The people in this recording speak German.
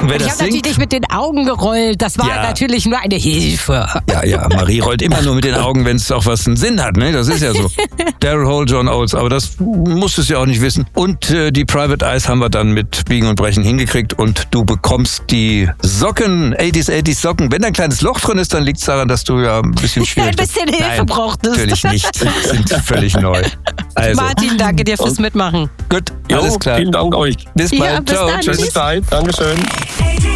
wer Ich das habe natürlich singt. nicht mit den Augen gerollt. Das war natürlich nur eine Hilfe. Ja, Marie rollt immer nur mit den Augen, wenn es auch was einen Sinn hat, ne? Das ist ja so. Daryl Hall, John Oates, aber das musstest du ja auch nicht wissen. Und die Private Eyes haben wir dann mit Biegen und Brechen hingekriegt und du bekommst die Socken, 80s Socken. Wenn da ein kleines Loch drin ist, dann liegt es daran, dass du ja ein bisschen schwierig Ein bisschen Hilfe brauchtest. Natürlich nicht, sind völlig neu. Also, Martin, danke dir fürs Mitmachen. gut, Jo, alles klar. Vielen Dank euch. Bis bald, Ja, bis ciao, dann. tschüss. Schöne Zeit. Dankeschön.